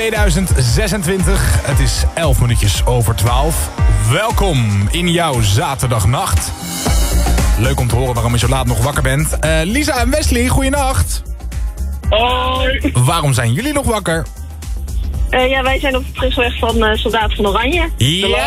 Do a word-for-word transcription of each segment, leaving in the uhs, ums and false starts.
tweeduizend zesentwintig. Het is elf minuutjes over twaalf. Welkom in jouw zaterdagnacht. Leuk om te horen waarom je zo laat nog wakker bent. Uh, Lisa en Wesley, goeienacht. Hoi. Waarom zijn jullie nog wakker? Uh, ja, wij zijn op de terugweg van uh, Soldaat van Oranje. Ja!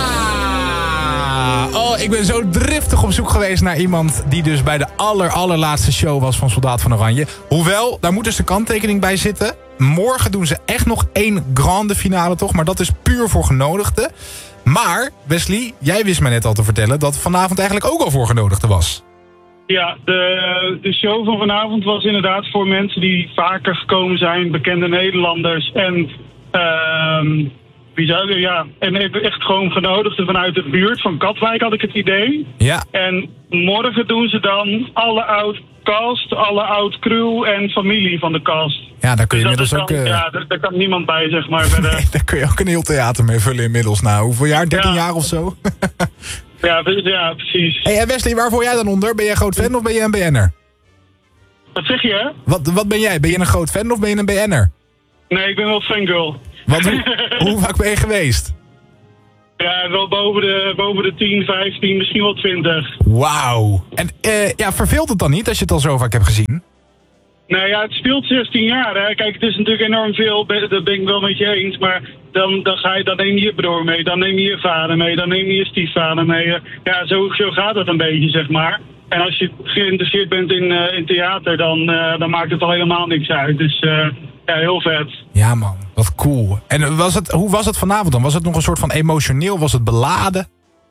Oh, ik ben zo driftig op zoek geweest naar iemand die dus bij de aller, allerlaatste show was van Soldaat van Oranje. Hoewel, daar moet dus de kanttekening bij zitten. Morgen doen ze echt nog één grande finale toch, maar dat is puur voor genodigden. Maar, Wesley, jij wist mij net al te vertellen dat vanavond eigenlijk ook al voor genodigden was. Ja, de, de show van vanavond was inderdaad voor mensen die vaker gekomen zijn, bekende Nederlanders en... Uh, Wie zou, ja, en echt gewoon genodigden vanuit de buurt van Katwijk, had ik het idee. Ja. En morgen doen ze dan alle oud cast, alle oud crew en familie van de cast. Ja, daar kun je dus inmiddels dan, ook... Uh... Ja, daar, daar kan niemand bij, zeg maar. Nee, daar kun je ook een heel theater mee vullen inmiddels. Nou, hoeveel jaar? dertien ja. jaar of zo? ja, ja, precies. Hey, en Wesley, waar val jij dan onder? Ben jij een groot fan of ben je een B N'er? Wat zeg je, hè? Wat, wat ben jij? Ben je een groot fan of ben je een B N'er? Nee, ik ben wel fangirl. Wat, hoe, hoe vaak ben je geweest? Ja, wel boven de, boven de tien, vijftien, misschien wel twintig. Wauw. En uh, ja, verveelt het dan niet als je het al zo vaak hebt gezien? Nou ja, het speelt zestien jaar. Hè. Kijk, het is natuurlijk enorm veel, dat ben ik wel met je eens. Maar dan, dan, ga je, dan neem je je broer mee, dan neem je je vader mee, dan neem je je stiefvader mee. Ja, zo, zo gaat het een beetje, zeg maar. En als je geïnteresseerd bent in, uh, in theater, dan, uh, dan maakt het al helemaal niks uit. Dus uh, ja, heel vet. Ja man, wat cool. En was het, hoe was het vanavond dan? Was het nog een soort van emotioneel? Was het beladen?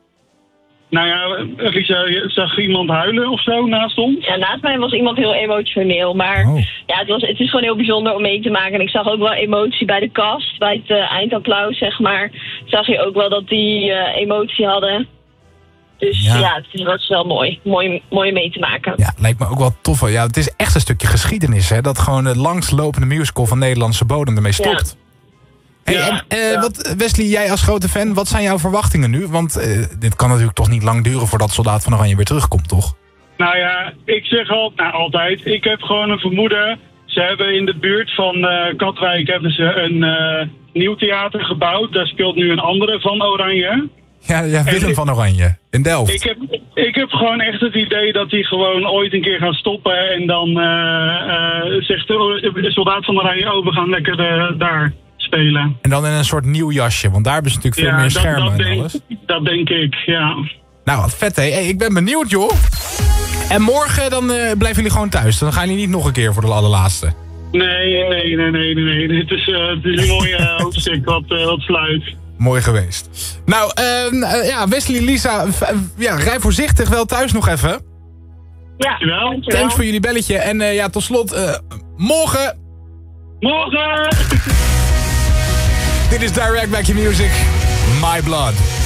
Nou ja, Lisa, zag iemand huilen of zo naast ons? Ja, naast mij was iemand heel emotioneel. Maar oh. ja, het, was, het is gewoon heel bijzonder om mee te maken. En ik zag ook wel emotie bij de cast, bij het uh, eindapplaus, zeg maar. Zag je ook wel dat die uh, emotie hadden. Dus ja, ja het was wel mooi. mooi. Mooi mee te maken. Ja, lijkt me ook wel tof. Ja, het is echt een stukje geschiedenis, hè. Dat gewoon het langslopende musical van Nederlandse bodem ermee stopt. Ja. Hey, ja, en, uh, ja. Wat, Wesley, jij als grote fan, wat zijn jouw verwachtingen nu? Want uh, dit kan natuurlijk toch niet lang duren voordat Soldaat van Oranje weer terugkomt, toch? Nou ja, ik zeg al, nou, altijd, ik heb gewoon een vermoeden. Ze hebben in de buurt van uh, Katwijk hebben ze een uh, nieuw theater gebouwd. Daar speelt nu een andere van Oranje. Ja, ja Willem en, van Oranje, in Delft. Ik heb, ik heb gewoon echt het idee dat die gewoon ooit een keer gaan stoppen. En dan uh, uh, zegt de Soldaat van Oranje, oh, we gaan lekker uh, daar spelen. En dan in een soort nieuw jasje, want daar hebben ze natuurlijk veel ja, meer dat, schermen dat en denk, alles. Dat denk ik, ja. Nou, wat vet, hè. Hey, ik ben benieuwd, joh. En morgen dan uh, blijven jullie gewoon thuis. Dan gaan jullie niet nog een keer voor de allerlaatste. Nee, nee, nee, nee, nee. nee. Het is, uh, het is een mooie uh, hoofdstuk wat, uh, wat sluit. Mooi geweest. Nou, uh, uh, ja, Wesley, Lisa, uh, ja, rij voorzichtig wel thuis nog even. Ja, dankjewel. dankjewel. Thanks voor jullie belletje. En uh, ja, tot slot, uh, morgen... Morgen! Dit is Direct Back Your Music, My Blood.